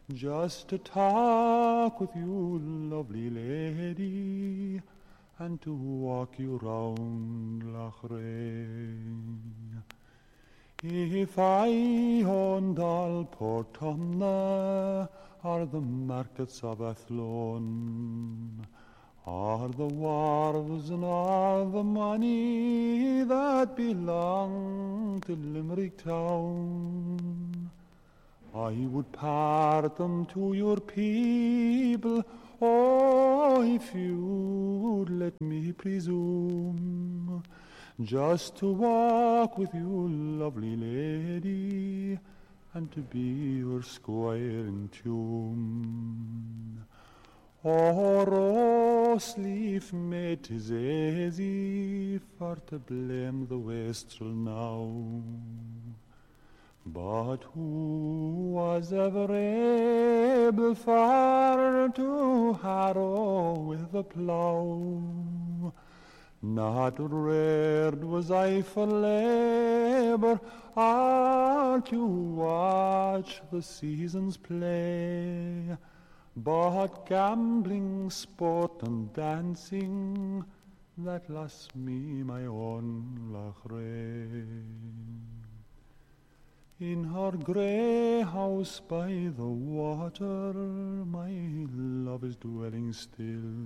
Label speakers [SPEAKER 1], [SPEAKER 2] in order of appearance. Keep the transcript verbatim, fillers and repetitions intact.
[SPEAKER 1] just to talk with you, lovely lady, and to walk you round Loughrea. If I owned all Portumna, or the markets of Athlone, or the wharves and all the money that belonged to Limerick town, I would part them to your people, oh, if you'd let me presume, just to walk with you, lovely lady, and to be your squire in tune. Oh, Rosleaf made 'tis easy for to blame the wastrel now, but who was ever able for to harrow with a plough? Not reared was I for labour, or to watch the seasons play, but gambling, sport, and dancing, that lost me my own Loughrea. In her grey house by the water, my love is dwelling still.